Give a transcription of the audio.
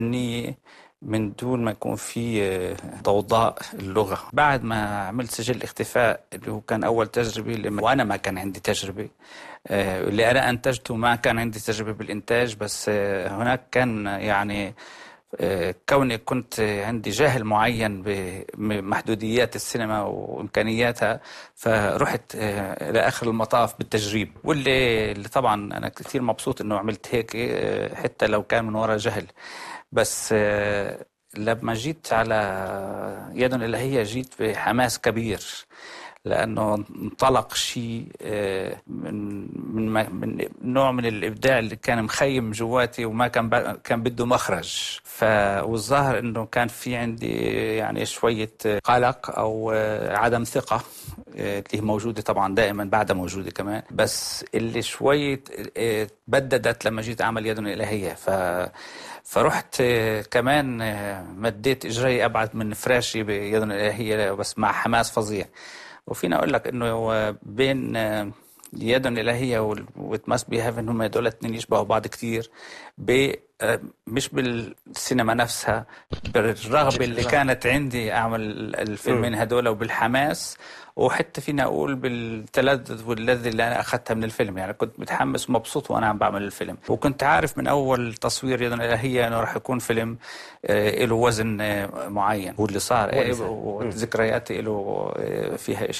إني من دون ما يكون في ضوضاء اللغة. بعد ما عملت سجل اختفاء اللي هو كان أول تجربة وأنا ما كان عندي تجربة، اللي أنا أنتجته ما كان عندي تجربة بالإنتاج، بس هناك كان يعني كوني كنت عندي جهل معين بمحدوديات السينما وإمكانياتها، فرحت لآخر المطاف بالتجريب، واللي طبعا أنا كثير مبسوط إنه عملت هيك، حتى لو كان من وراء جهل. بس لما جيت على يد الإلهية جيت بحماس كبير، لأنه انطلق شيء من نوع من الإبداع اللي كان مخيم جواتي وما كان بده مخرج. والظاهر إنه كان في عندي يعني شوية قلق أو عدم ثقة، اللي موجودة طبعا دائما بعدها موجودة كمان، بس اللي شوية بددت لما جيت أعمل يد الإلهية. فرحت كمان مديت إجري أبعد من فراشي بيد الإلهية، بس مع حماس فظيع. وفينا أقول لك إنه بين يد الإلهية وإت ماست بي هيفن هم دول اتنين يشبهوا بعض كتير، مش بالسينما نفسها، بالرغبة اللي كانت عندي أعمل الفيلمين هدول وبالحماس، وحتى فينا أقول بالتلذذ واللذة اللي أنا أخذتها من الفيلم. يعني كنت متحمس ومبسوط وأنا عم بعمل الفيلم، وكنت عارف من أول تصوير يد الإلهية إنه راح يكون فيلم له وزن معين، واللي صار وذكرياتي له فيها